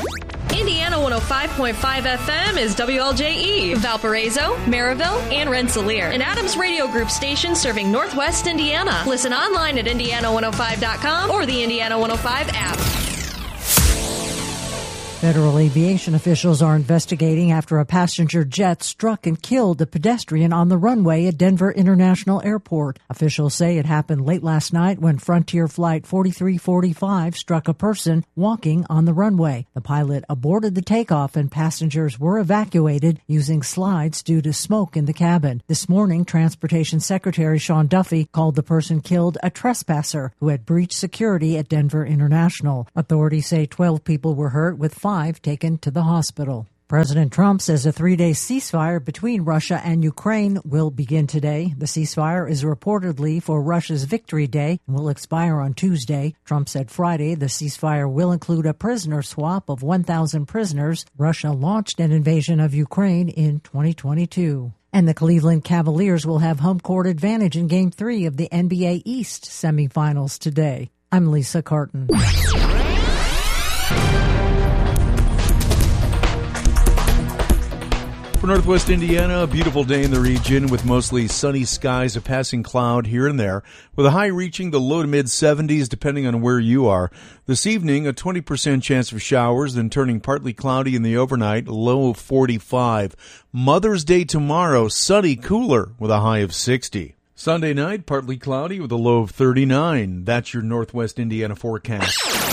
Indiana 105.5 FM is WLJE, Valparaiso, Maryville, and Rensselaer, an Adams Radio Group station serving Northwest Indiana. Listen online at Indiana105.com or the Indiana 105 app. Federal aviation officials are investigating after a passenger jet struck and killed a pedestrian on the runway at Denver International Airport. Officials say it happened late last night when Frontier Flight 4345 struck a person walking on the runway. The pilot aborted the takeoff and passengers were evacuated using slides due to smoke in the cabin. This morning, Transportation Secretary Sean Duffy called the person killed a trespasser who had breached security at Denver International. Authorities say 12 people were hurt, with 5 taken to the hospital. President Trump says a 3-day ceasefire between Russia and Ukraine will begin today. The ceasefire is reportedly for Russia's Victory Day and will expire on Tuesday. Trump said Friday the ceasefire will include a prisoner swap of 1,000 prisoners. Russia launched an invasion of Ukraine in 2022. And the Cleveland Cavaliers will have home court advantage in Game 3 of the NBA East semifinals today. I'm Lisa Carton. For Northwest Indiana, a beautiful day in the region with mostly sunny skies, a passing cloud here and there, with a high reaching the low to mid-70s depending on where you are. This evening, a 20% chance of showers, then turning partly cloudy in the overnight, low of 45. Mother's Day tomorrow, sunny, cooler with a high of 60. Sunday night, partly cloudy with a low of 39. That's your Northwest Indiana forecast.